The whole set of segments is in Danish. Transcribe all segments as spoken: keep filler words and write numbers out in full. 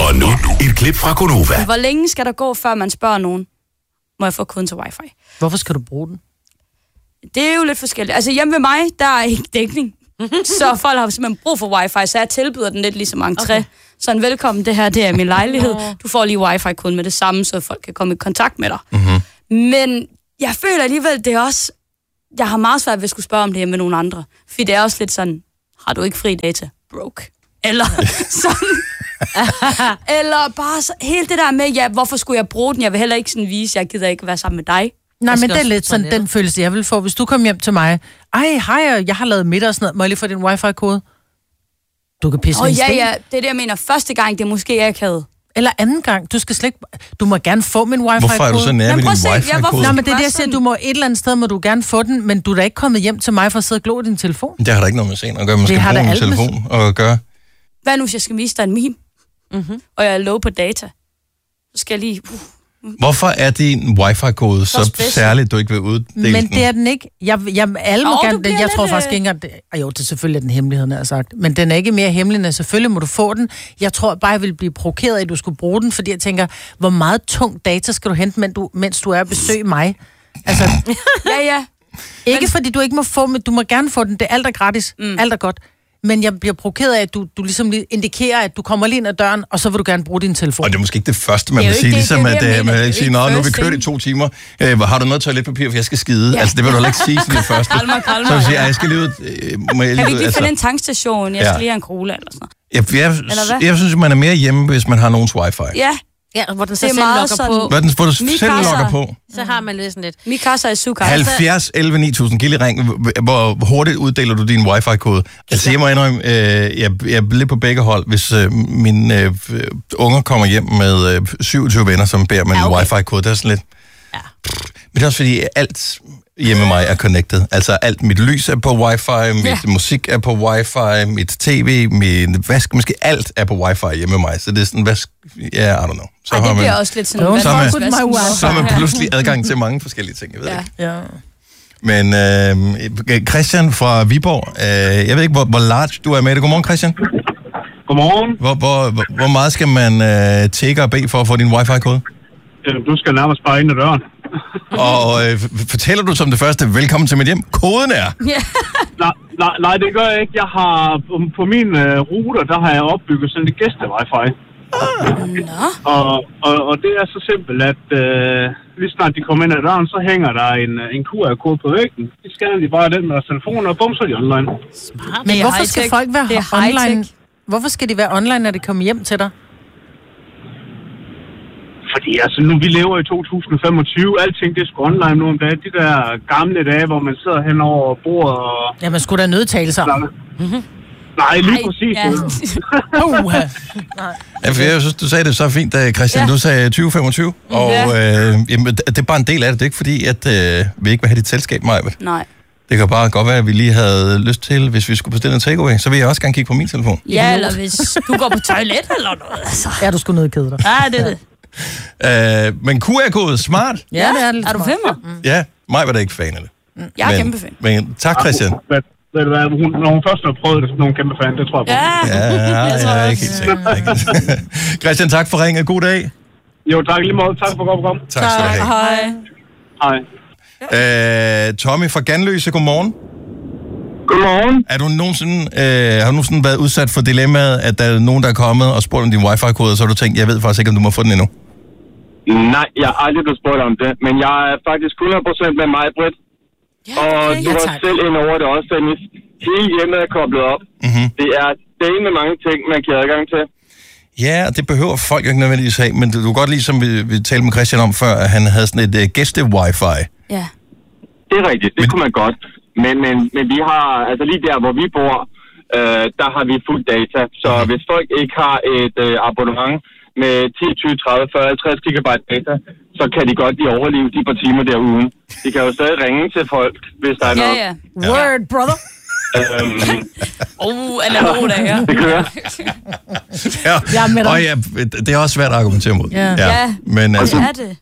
Og nu et klip fra Gonova. Hvor længe skal der gå, før man spørger nogen, må jeg få koden til wifi? Hvorfor skal du bruge den? Det er jo lidt forskelligt. Altså hjemme ved mig, der er ikke dækning. Så folk har simpelthen brug for wifi, så jeg tilbyder den lidt ligesom entré. Okay. Sådan, velkommen, det her, det er min lejlighed. Du får lige wifi-koden med det samme, så folk kan komme i kontakt med dig. Mm-hmm. Men jeg føler alligevel, det er også... Jeg har meget svært ved at skulle spørge om det med nogle andre. Fordi det er også lidt sådan, har du ikke fri data? Broke. Eller sådan... Eller bare så, helt det der med, ja, hvorfor skulle jeg bruge den? Jeg vil heller ikke sådan vise, jeg gider ikke være sammen med dig. Nej, men det er lidt sådan den følelse, jeg vil få, hvis du kom hjem til mig. Ej, hej, jeg har lavet middag og sådan noget. Må jeg lige få din wifi-kode? Du kan pisse oh, en ja, sten. ja, det er det, jeg mener. Første gang, det er måske jeg havde. Eller anden gang. Du skal slet ikke... Du må gerne få min wifi-kode. Hvorfor er du så nær med din wifi-kode? Nej, men det er det, jeg siger. Du må et eller andet sted, må du gerne få den, men du er da ikke kommet hjem til mig for at sidde og glo i din telefon. Det har da ikke noget med scenen at gøre. Man skal bruge en telefon og gøre. Hvad nu, hvis jeg skal vise dig en meme? Mm-hmm. Og jeg er low på data? Så skal jeg lige... Uh. Hvorfor er din wifi-kode så, så særligt, du ikke vil uddele den? Men det er den ikke. Jeg, jeg, alle må oh, gerne, jeg tror faktisk ikke engang... Det, jo, det er selvfølgelig den hemmelighed, jeg har sagt. Men den er ikke mere hemmelig, end selvfølgelig må du få den. Jeg tror bare, jeg vil blive provokeret af, at du skulle bruge den, fordi jeg tænker, hvor meget tung data skal du hente, mens du, mens du er at besøge mig? Altså, ja, ja. Ikke men... fordi du ikke må få, men du må gerne få den. Det er alt er gratis. Mm. Alt er godt. Men jeg bliver provokeret af, at du, du ligesom indikerer, at du kommer lige ind ad døren, og så vil du gerne bruge din telefon. Og det er måske ikke det første, man vil sige, det, ligesom det, at man vil sige, nå, nu har vi kørt i to timer, øh, har du noget toiletpapir, for jeg skal skide? Ja. Altså, det vil du heller ikke sige som det første. Kalmer, kalmer. Så vil jeg sige, jeg skal lige ud... Øh, må jeg kan vi lige ikke altså... finde en tankstation? Jeg skal ja. lige have en cola eller sådan noget. Jeg, jeg, jeg synes, man er mere hjemme, hvis man har nogens wifi. Ja. Ja, hvor den så selv logger sådan... på. Hvor den, hvor du selv logger på. Så har man lidt sådan lidt. Mikasa er sukar. halvfjerds elleve ni tusind Gilly-ring. Hvor hurtigt uddeler du din wifi-kode? Altså, jeg må indrømme, øh, jeg, jeg er lidt på begge hold. Hvis øh, mine øh, unger kommer hjem med øh, syvogtyve venner, som beder med ja, okay. en wifi-kode, det er sådan lidt... Ja. Men det er også fordi, alt hjemme mig er connected. Altså, alt mit lys er på wifi, mit ja. musik er på wifi, mit tv, min vask, måske alt er på wifi hjemme mig. Så det er sådan, vask... Ja, yeah, I don't know. Så Ej, det bliver man, også lidt sådan... Så har man, så man pludselig adgang til mange forskellige ting, jeg ved ja. ikke. Ja. Men øh, Christian fra Viborg, øh, jeg ved ikke, hvor, hvor large du er med det. Godmorgen, Christian. Godmorgen. Hvor, hvor, hvor, hvor meget skal man øh, tække og bede for at få din wifi-kode? Du skal nærmest bare ind ad døren. Og øh, fortæller du som det første, velkommen til mit hjem, koden er? Yeah. nej, nej, nej, det gør jeg ikke. Jeg har på, på min uh, router, der har jeg opbygget sådan et gæste-wifi. Ah. No. Og, og, og det er så simpelt, at uh, lige snart de kommer ind ad døren, så hænger der en, en Q R-kode på væggen. De scanner de bare den med deres telefoner, og bum, så er de online. Smart. Men hvorfor skal folk være online? Hvorfor skal de være online, når de kommer hjem til dig? Fordi altså nu, vi lever i to tusind femogtyve, alting det er sgu online nu om dagen. De der gamle dage, hvor man sidder hen over bordet og... Ja, man skulle da nødtale sig. Mm-hmm. Nej, lige Ej, præcis. Ja. uh, ja, for jeg synes, du sagde det så fint, Christian. Ja. Du sagde tyve femogtyve, og ja. øh, jamen, det er bare en del af det. Det er ikke fordi, at øh, vi ikke vil have dit selskab, Maja. Nej. Det kan bare godt være, at vi lige havde lyst til, hvis vi skulle bestille en takeaway, så vil jeg også gerne kigge på min telefon. Ja, eller hvis du går på toilet eller noget. Altså. Ja, du skulle nødkede dig. Ja, det er det. Uh, men Q R-kode, smart. Ja, det er det. Er du femmer? Mm. Ja, mig var da ikke fan af det. Mm. Jeg er men, kæmpe fan. Men tak, Christian. Ja, ved du hvad, hun, når hun først har prøvet det, så er hun kæmpe fan, det tror jeg på. Ja, ja, ja jeg er ikke helt sikker. Christian, tak for ringet. God dag. Jo, tak lige måde. Tak for godt program. Tak skal du have. Hej. Hej. Uh, Tommy fra Ganløse, godmorgen. Godmorgen. Er du nogensinde, øh, har du nogensinde været udsat for dilemmaet, at der er nogen, der er kommet og spurgt om din wifi-kode, og så har du tænkt, jeg ved faktisk ikke, om du må få den endnu? Nej, jeg har aldrig blevet spurgt om det, men jeg er faktisk hundrede procent med mig, Britt. Ja, okay, og du var selv ind over det også, Dennis. Hele hjemmet er koblet op. Mm-hmm. Det er dele med mange ting, man kan have adgang til. Ja, og det behøver folk jo ikke nødvendigvis have, men du kan godt lide, som vi, vi talte med Christian om før, at han havde sådan et uh, gæste-wifi. Ja. Det er rigtigt, det men... kunne man godt. Men, men, men vi har, altså lige der, hvor vi bor, øh, der har vi fuld data. Så mm-hmm. hvis folk ikke har et øh, abonnement med ti, tyve, tredive, fyrre, halvtreds gigabyte data, så kan de godt lige overleve de par timer derude. De kan jo stadig ringe til folk, hvis der er ja, noget. Ja, ja. Word, brother! Øhm, oh, analog der, ja. Det kører. ja, ja, og ja, det er også svært at argumentere mod. Ja, ja. Men, altså, det er det.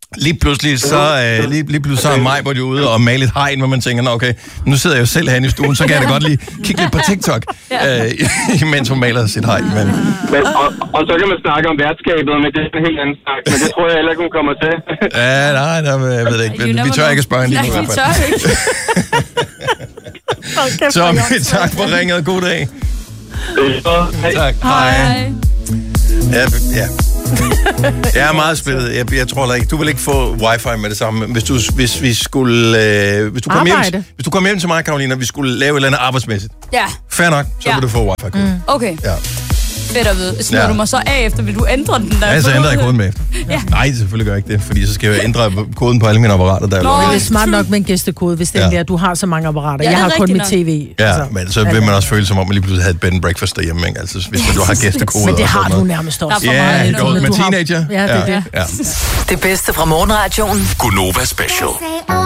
Lige pludselig så, øh, lige, lige pludselig så er mig, hvor de er ude og male et hegn, hvor man tænker, nå okay, nu sidder jeg jo selv herinde i stuen, så kan jeg da godt lige kigge lidt på TikTok, øh, imens hun maler sit hegn. Men... Men, og, og så kan man snakke om værtskabet, men det er en helt anden snak. Men det tror jeg heller ikke, hun kommer til. Ja, nej, nej, jeg ved det ikke. Vi, vi tør ikke at spørge hende lige nu i hvert fald. Nej, vi tør ikke. Så tak for ringet. God dag. Hej. Tak. Hej. Ja, ja. Jeg er meget spillet. Jeg, jeg tror ikke, du vil ikke få wifi med det samme. Hvis du, hvis vi skulle, øh, hvis du kom hjem, hvis du kom hjem til mig, Karolina, og vi skulle lave et eller andet arbejdsmæssigt. Ja. Fair nok, så ja. vil du få wifi-kode. Mm. Okay. Ja. Fedt at vide. Smider ja. du mig så af efter? Vil du ændre den der? Ja, så ændrer jeg koden med efter. Ja. Nej, selvfølgelig gør jeg ikke det, fordi så skal jeg ændre koden på alle mine apparater. Der Nå, er det er smart nok med en gæstekode, hvis det ja. er, at du har så mange apparater. Ja, jeg har kun mit tv. Ja, altså. Men så vil man også føle, som om man lige pludselig havde et bed and breakfast derhjemme, ikke? Altså, hvis du har gæstekode. Men det har du nærmest også. Ja, det går med teenager. Ja, det er det. Det bedste fra morgenradioen. Gunova Special.